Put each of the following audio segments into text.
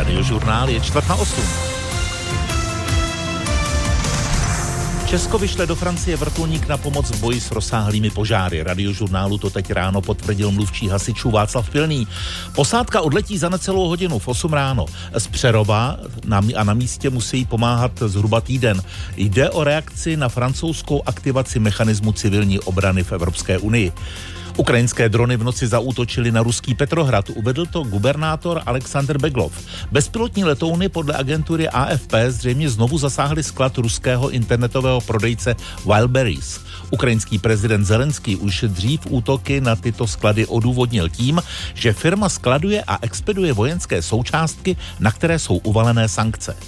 Radiožurnál je 7:45. Česko vyšle do Francie vrtulník na pomoc v boji s rozsáhlými požáry. Radiožurnálu to teď ráno potvrdil mluvčí hasičů Václav Pilný. Posádka odletí za necelou hodinu v 8 ráno z Přerova a na místě musí pomáhat zhruba týden. Jde o reakci na francouzskou aktivaci mechanismu civilní obrany v Evropské unii. Ukrajinské drony v noci zaútočily na ruský Petrohrad, uvedl to gubernátor Alexander Beglov. Bezpilotní letouny podle agentury AFP zřejmě znovu zasáhly sklad ruského internetového prodejce Wildberries. Ukrajinský prezident Zelenský už dřív útoky na tyto sklady odůvodnil tím, že firma skladuje a expeduje vojenské součástky, na které jsou uvalené sankce.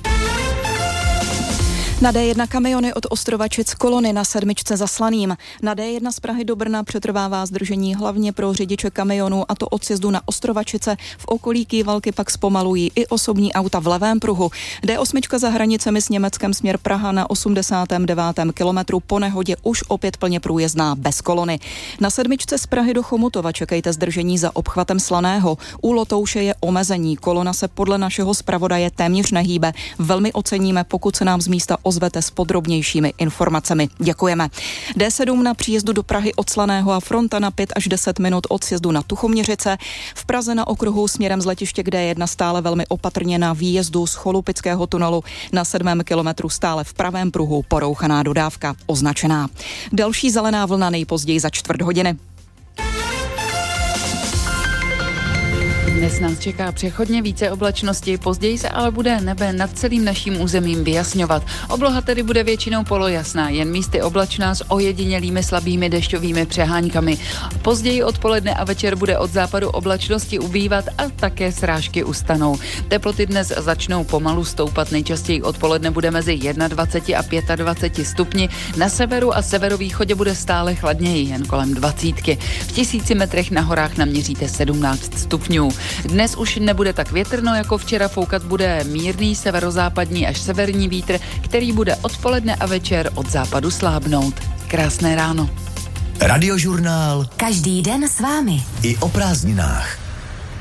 Na D1 kamiony od Ostrovačic kolony na 7 za Slaným. Na D1 z Prahy do Brna přetrvává zdržení hlavně pro řidiče kamionů, a to od sjezdu na Ostrovačice. V okolí Kývalky pak zpomalují i osobní auta v levém pruhu. D8 za hranicemi s Německem směr Praha na 89. kilometru po nehodě už opět plně průjezdná bez kolony. Na 7 z Prahy do Chomutova čekejte zdržení za obchvatem Slaného. U Lotouše je omezení. Kolona se podle našeho zpravodaje téměř nehýbe. Velmi oceníme, pokud se nám z místa ozvete s podrobnějšími informacemi. Děkujeme. D7 na příjezdu do Prahy od Slaného a fronta na 5 až 10 minut od sjezdu na Tuchoměřice. V Praze na okruhu směrem z letiště k D1 stále velmi opatrně na výjezdu z Cholupického tunelu. Na 7. kilometru stále v pravém pruhu porouchaná dodávka označená. Další zelená vlna nejpozději za 4 hodiny. Dnes nás čeká přechodně více oblačnosti, později se ale bude nebe nad celým naším územím vyjasňovat. Obloha tedy bude většinou polojasná, jen místy oblačná s ojedinělými slabými dešťovými přeháňkami. Později odpoledne a večer bude od západu oblačnosti ubývat a také srážky ustanou. Teploty dnes začnou pomalu stoupat, nejčastěji odpoledne bude mezi 21 a 25 stupni, na severu a severovýchodě bude stále chladněji, jen kolem 20. V 1000 metrech na horách naměříte 17 stupňů. Dnes už nebude tak větrno jako včera, foukat bude mírný severozápadní až severní vítr, který bude odpoledne a večer od západu slábnout. Krásné ráno. Radiožurnál. Každý den s vámi. I o prázdninách.